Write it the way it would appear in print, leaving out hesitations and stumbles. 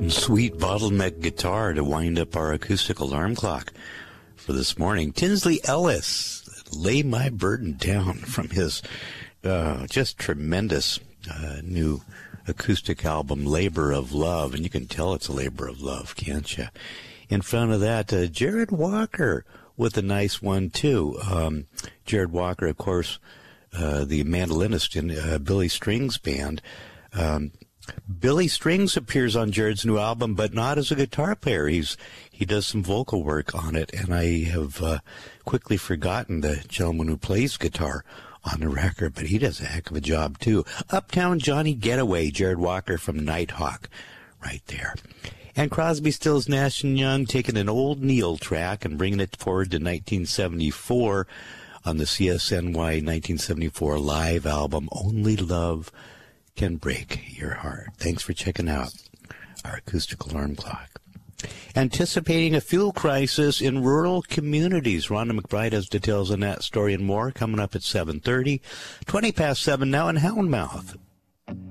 Sweet bottleneck guitar to wind up our acoustic alarm clock for this morning. Tinsley Ellis, Lay My Burden Down, from his just tremendous new acoustic album, Labor of Love. And you can tell it's a labor of love, can't you? In front of that, Jared Walker with a nice one, too. Jared Walker, of course, the mandolinist in Billy Strings Band. Billy Strings appears on Jared's new album, but not as a guitar player. He does some vocal work on it, and I have quickly forgotten the gentleman who plays guitar on the record, but he does a heck of a job, too. Uptown Johnny Getaway, Jared Walker from Nighthawk, right there. And Crosby, Stills, Nash & Young taking an old Neil track and bringing it forward to 1974 on the CSNY 1974 live album, Only Love Can Break Your Heart. Thanks for checking out our acoustic alarm clock. Anticipating a fuel crisis in rural communities. Rhonda McBride has details on that story and more coming up at 7:30. 20 past 7 now in Houndmouth.